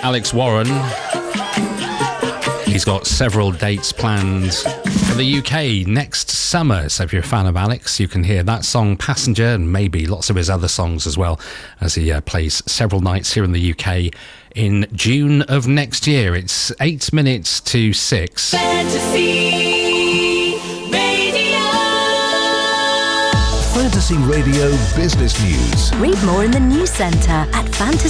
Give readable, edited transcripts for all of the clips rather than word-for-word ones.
Alex Warren. He's got several dates planned for the UK next summer. So if you're a fan of Alex, you can hear that song, Passenger, and maybe lots of his other songs as well, as he plays several nights here in the UK in June of next year. It's 8 minutes to 6. Fantasy Radio. Fantasy Radio Business News. Read more in the news centre at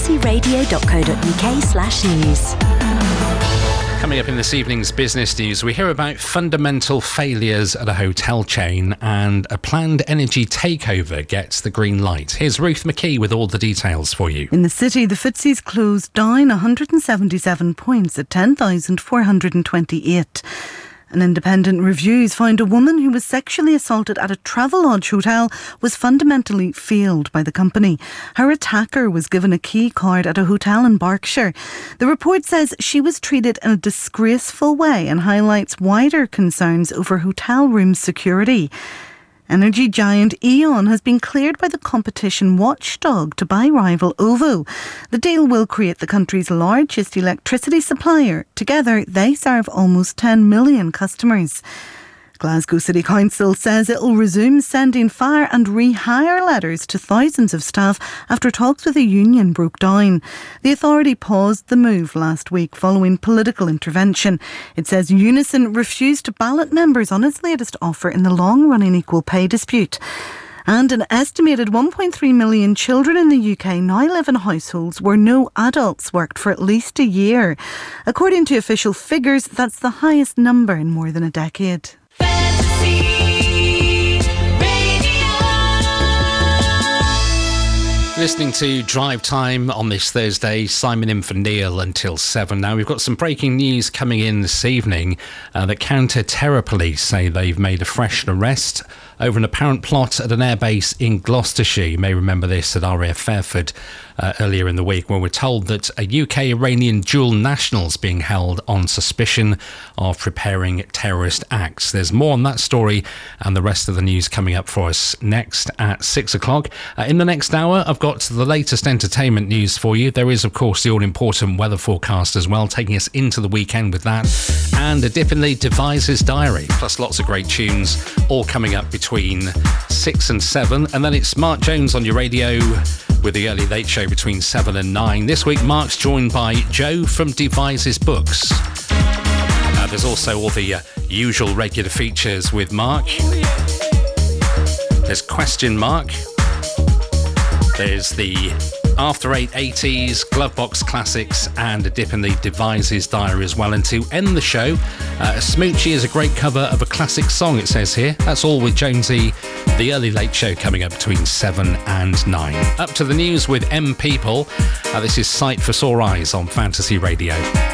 fantasyradio.co.uk/news. Coming up in this evening's business news, we hear about fundamental failures at a hotel chain and a planned energy takeover gets the green light. Here's Ruth McKee with all the details for you. In the city, the FTSE's closed down 177 points at 10,428. An independent review found a woman who was sexually assaulted at a Travelodge hotel was fundamentally failed by the company. Her attacker was given a key card at a hotel in Berkshire. The report says she was treated in a disgraceful way and highlights wider concerns over hotel room security. Energy giant E.ON has been cleared by the competition watchdog to buy rival OVO. The deal will create the country's largest electricity supplier. Together, they serve almost 10 million customers. Glasgow City Council says it will resume sending fire and rehire letters to thousands of staff after talks with a union broke down. The authority paused the move last week following political intervention. It says Unison refused to ballot members on its latest offer in the long-running equal pay dispute. And an estimated 1.3 million children in the UK now live in households where no adults worked for at least a year. According to official figures, that's the highest number in more than a decade. Listening to Drive Time on this Thursday, Simon in for Neil until 7. Now, we've got some breaking news coming in this evening. The counter-terror police say they've made a fresh arrest over an apparent plot at an airbase in Gloucestershire. You may remember this at RAF Fairford earlier in the week, when we're told that a UK-Iranian dual national's being held on suspicion of preparing terrorist acts. There's more on that story and the rest of the news coming up for us next at 6 o'clock. In the next hour, I've got the latest entertainment news for you. There is, of course, the all-important weather forecast as well, taking us into the weekend with that. And a dip in the Devices Diary, plus lots of great tunes, all coming up between 6 and 7. And then it's Mark Jones on your radio with the Early Late Show between 7 and 9. This week, Mark's joined by Joe from Devises Books. There's also all the usual regular features with Mark. There's Question Mark. There's the After 880s, Glovebox Classics, and a dip in the Devices Diary as well. And to end the show, Smoochie is a great cover of a classic song, it says here. That's all with Jonesy. The Early Late Show coming up between 7 and 9. Up to the news with M People. This is Sight for Sore Eyes on Fantasy Radio.